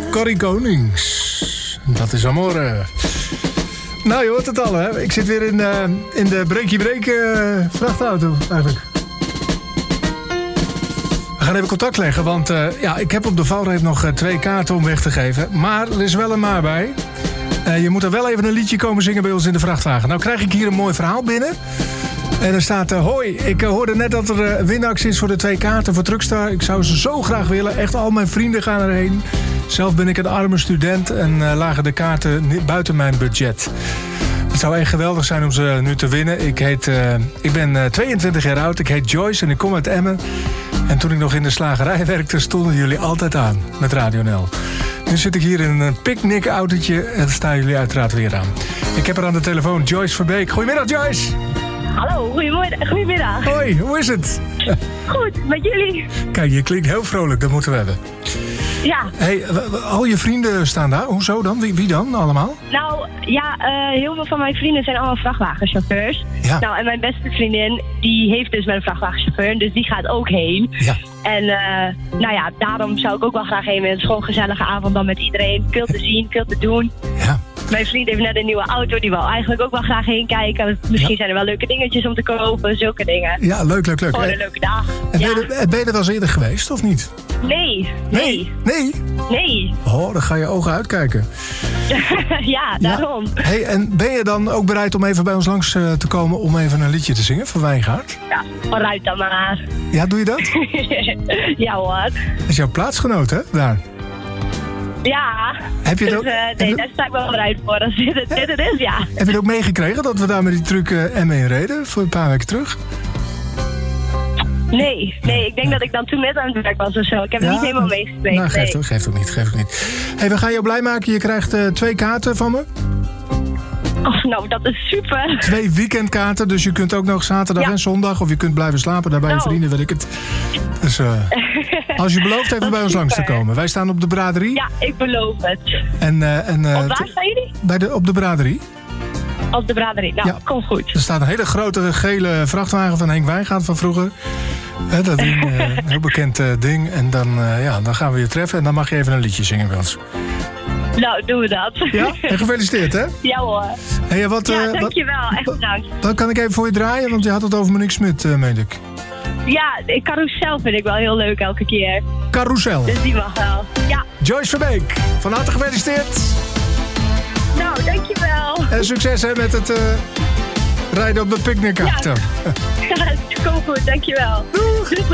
Corrie Konings. Dat is Amore. Nou, je hoort het al, hè? Ik zit weer in de breakie-break vrachtauto, eigenlijk. We gaan even contact leggen, want ik heb op de valreep nog 2 kaarten om weg te geven. Maar er is wel een maar bij. Je moet er wel even een liedje komen zingen bij ons in de vrachtwagen. Nou krijg ik hier een mooi verhaal binnen. En er staat, hoi, ik hoorde net dat er een winactie is voor de 2 kaarten voor Truckstar. Ik zou ze zo graag willen. Echt al mijn vrienden gaan erheen. Zelf ben ik een arme student en lagen de kaarten buiten mijn budget. Het zou echt geweldig zijn om ze nu te winnen. Ik ben 22 jaar oud, ik heet Joyce en ik kom uit Emmen. En toen ik nog in de slagerij werkte, stonden jullie altijd aan met Radio NL. Nu zit ik hier in een picknickautootje en staan jullie uiteraard weer aan. Ik heb er aan de telefoon Joyce Verbeek. Goedemiddag, Joyce. Hallo, goedemiddag. Hoi, hoe is het? Goed, met jullie? Kijk, je klinkt heel vrolijk, dat moeten we hebben. Ja. Hey, al je vrienden staan daar. Hoezo dan? Wie dan allemaal? Nou, ja, heel veel van mijn vrienden zijn allemaal vrachtwagenchauffeurs. Ja. Nou, en mijn beste vriendin, die heeft dus met een vrachtwagenchauffeur, dus die gaat ook heen. Ja. En daarom zou ik ook wel graag heen. Het is gewoon een gezellige avond dan met iedereen. Veel te zien, veel te doen. Ja. Mijn vriend heeft net een nieuwe auto, die wil eigenlijk ook wel graag heen kijken. Misschien zijn er wel leuke dingetjes om te kopen, zulke dingen. Ja, leuk. Gewoon een leuke dag. En ben je er wel eens eerder geweest, of niet? Nee. Oh, dan ga je ogen uitkijken. Ja, daarom. Ja. Hey, en ben je dan ook bereid om even bij ons langs te komen om even een liedje te zingen van Wijngaard? Ja, vooruit dan maar. Ja, doe je dat? Ja hoor. Dat is jouw plaatsgenoot, hè? Daar. Ja. Heb je dus, daar sta ik wel bereid voor. Als dit het is, ja. Heb je het ook meegekregen dat we daar met die truck M1 reden voor een paar weken terug? Nee, ik denk dat ik dan toen net aan het werk was of zo. Ik heb het niet helemaal meegekregen. Nou, geeft ook niet. Hey, we gaan jou blij maken. Je krijgt 2 kaarten van me. Oh, nou, dat is super. 2 weekendkaarten, dus je kunt ook nog zaterdag en zondag... of je kunt blijven slapen daar bij je vrienden, weet ik het. Dus als je belooft even bij ons langs te komen. Wij staan op de braderie. Ja, ik beloof het. Op waar staan jullie? Op de braderie. Op de braderie, nou, kom goed. Er staat een hele grote gele vrachtwagen van Henk Wijngaard van vroeger. Dat ding, een heel bekend ding. En dan gaan we je treffen en dan mag je even een liedje zingen bij ons. Nou, doen we dat. Ja? En gefeliciteerd, hè? Ja hoor. Hey, dankjewel. Echt bedankt. Wat kan ik even voor je draaien? Want je had het over Monique Smit, meen ik. Ja, Carousel vind ik wel heel leuk elke keer. Carousel. Dus die mag wel. Ja. Joyce Verbeek, van harte gefeliciteerd. Nou, dankjewel. En succes hè, met het rijden op de picknickauto. Ja, kom goed, dankjewel. Doeg.